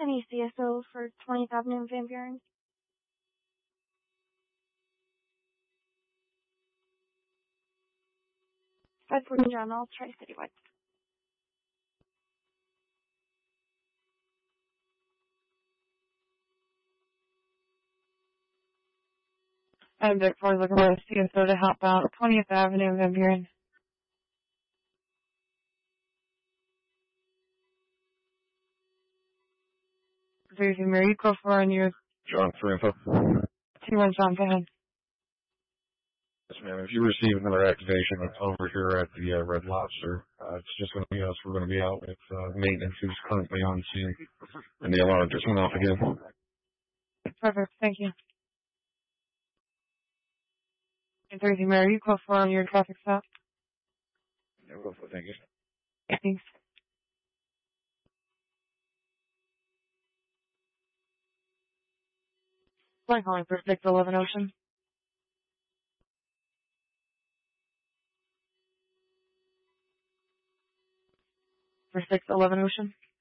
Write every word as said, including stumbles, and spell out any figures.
Any C S O for twentieth Avenue and Van Buren? five fourteen John, I'll try citywide. I'm Dick Ford looking for a C S O to help out twentieth Avenue and Van Buren. Thursday, Mary, go for on your John, for info. T one John, go ahead. Yes, ma'am. If you receive another activation over here at the uh, Red Lobster, uh, it's just going to be us. We're going to be out with uh, maintenance who's currently on scene. And the alarm just went off again. Perfect, thank you. And Thursday, Mary, go for on your traffic stop. Yeah, go for it. Thank you. Thanks. I'm calling for six eleven Ocean. For six eleven Ocean.